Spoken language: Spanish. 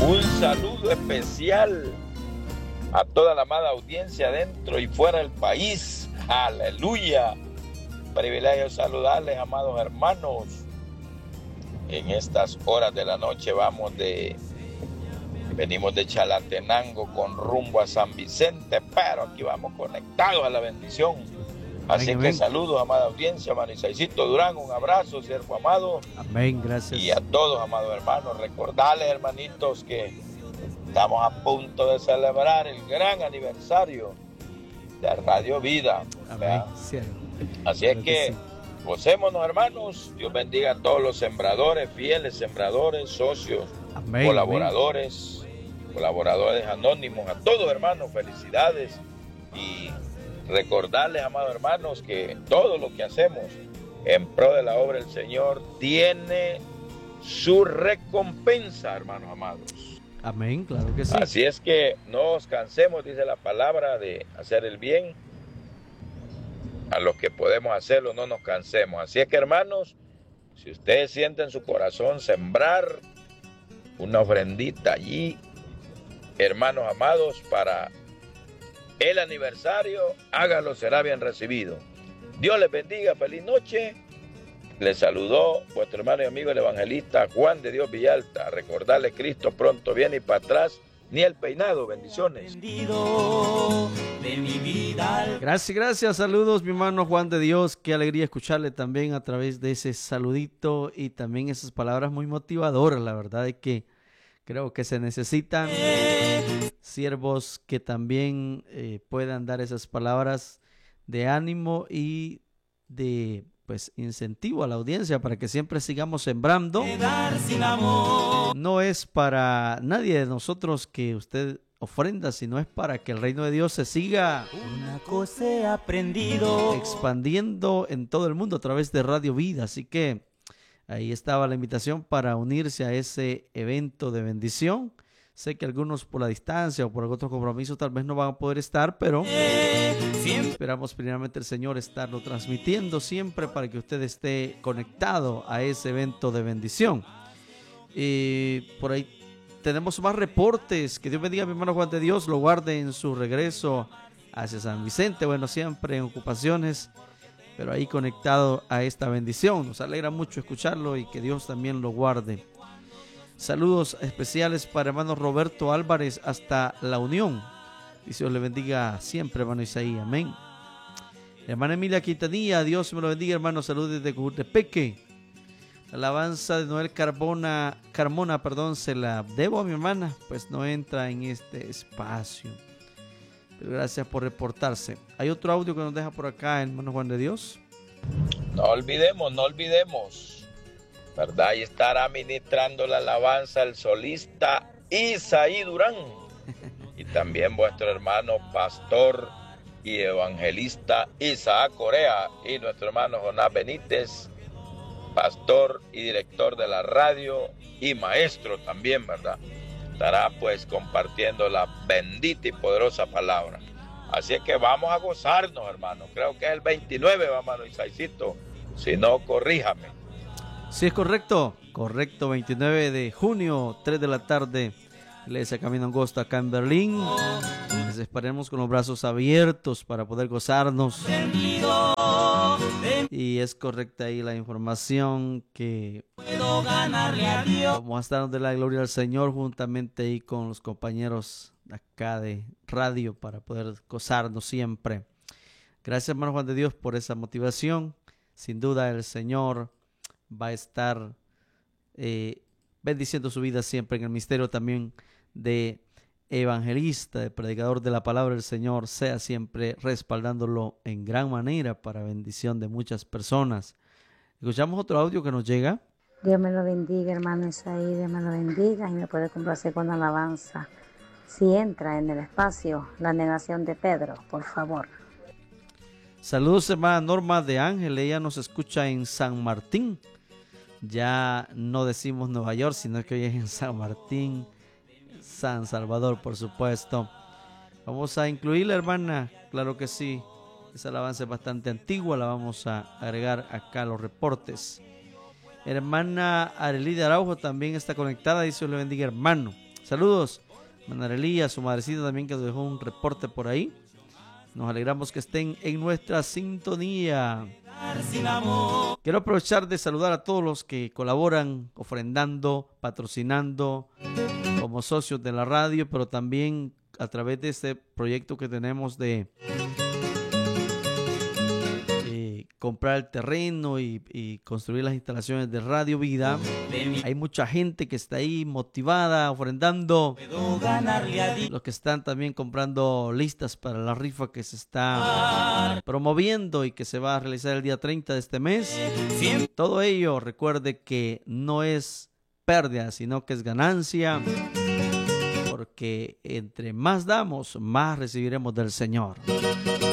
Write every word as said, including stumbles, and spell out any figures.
Un saludo especial a toda la amada audiencia dentro y fuera del país. Aleluya. Privilegio saludarles, amados hermanos. En estas horas de la noche vamos de venimos de Chalatenango con rumbo a San Vicente, pero aquí vamos conectados a la bendición. Así Amén, que amén. saludos, amada audiencia, hermano Isaicito Durán, un abrazo, siervo amado. Amén, gracias. Y a todos, amados hermanos, recordarles, hermanitos, que estamos a punto de celebrar el gran aniversario de Radio Vida. Amén, cierto. Así Claro es que que, sí. gocémonos, hermanos. Dios bendiga a todos los sembradores, fieles sembradores, socios, Amén, colaboradores, colaboradores anónimos, a todos, hermanos, felicidades. Y recordarles, amados hermanos, que todo lo que hacemos en pro de la obra del Señor tiene su recompensa, hermanos amados. Amén, claro que sí. Así es que no os cansemos, dice la palabra, de hacer el bien. A los que podemos hacerlo, no nos cansemos. Así es que, hermanos, si ustedes sienten en su corazón sembrar una ofrendita allí, hermanos amados, para el aniversario, hágalo, será bien recibido. Dios les bendiga, feliz noche. Les saludó vuestro hermano y amigo el evangelista Juan de Dios Villalta. Recordarle, Cristo pronto viene y para atrás ni el peinado. Bendiciones. Gracias, gracias. Saludos, mi hermano Juan de Dios. Qué alegría escucharle también a través de ese saludito y también esas palabras muy motivadoras. La verdad es que creo que se necesitan siervos que también eh, puedan dar esas palabras de ánimo y de pues incentivo a la audiencia para que siempre sigamos sembrando. No es para nadie de nosotros que usted ofrenda, sino es para que el reino de Dios se siga Una cosa he aprendido. expandiendo en todo el mundo a través de Radio Vida. Así que ahí estaba la invitación para unirse a ese evento de bendición. Sé que algunos por la distancia o por otros compromisos tal vez no van a poder estar, pero esperamos primeramente el Señor estarlo transmitiendo siempre para que usted esté conectado a ese evento de bendición. Y por ahí tenemos más reportes. Que Dios bendiga a mi hermano Juan de Dios, lo guarde en su regreso hacia San Vicente. Bueno, siempre en ocupaciones, pero ahí conectado a esta bendición. Nos alegra mucho escucharlo y que Dios también lo guarde. Saludos especiales para hermano Roberto Álvarez hasta La Unión. Dios le bendiga siempre, hermano Isaí. Amén. Hermana Emilia Quintanilla, Dios me lo bendiga, hermano. Saludos desde Cojutepeque. La alabanza de Noel Carbona, Carmona, perdón, se la debo a mi hermana, pues no entra en este espacio. Pero gracias por reportarse. Hay otro audio que nos deja por acá, hermano Juan de Dios. No olvidemos, no olvidemos, ¿verdad? Y estará ministrando la alabanza el solista Isaí Durán. Y también vuestro hermano pastor y evangelista Isaac Corea. Y nuestro hermano Jonás Benítez, pastor y director de la radio y maestro también, ¿verdad? Estará pues compartiendo la bendita y poderosa palabra. Así es que vamos a gozarnos, hermano. Creo que es el veintinueve, hermano Isaicito. Si no, corríjame. Sí, es correcto. Correcto, veintinueve de junio, tres de la tarde. Iglesia Camino Angosto acá en Berlín. Les esperemos con los brazos abiertos para poder gozarnos. Y es correcta ahí la información que vamos a estar de la gloria al Señor juntamente ahí con los compañeros de acá de radio para poder gozarnos siempre. Gracias, hermano Juan de Dios, por esa motivación. Sin duda el Señor va a estar eh, bendiciendo su vida siempre en el misterio también de evangelista, de predicador de la palabra del Señor, sea siempre respaldándolo en gran manera para bendición de muchas personas. Escuchamos otro audio que nos llega. Dios me lo bendiga, hermano Isaí, Dios me lo bendiga y me puede complacer con alabanza. Si entra en el espacio, la negación de Pedro, por favor. Saludos, hermana Norma de Ángel, ella nos escucha en San Martín. Ya no decimos Nueva York, sino que hoy es en San Martín, San Salvador, por supuesto. Vamos a incluirla, hermana, claro que sí. Esa alabanza es bastante antigua, la vamos a agregar acá a los reportes. Hermana Arelida Araujo también está conectada, dice Dios le bendiga, hermano. Saludos, Manarelía, su madrecita también que nos dejó un reporte por ahí. Nos alegramos que estén en nuestra sintonía. Quiero aprovechar de saludar a todos los que colaboran, ofrendando, patrocinando como socios de la radio, pero también a través de este proyecto que tenemos de eh, comprar el terreno y, y construir las instalaciones de Radio Vida. Hay mucha gente que está ahí motivada, ofrendando. Los que están también comprando listas para la rifa que se está promoviendo y que se va a realizar el día treinta de este mes. Todo ello, recuerde que no es pérdida, sino que es ganancia. Porque entre más damos, más recibiremos del Señor.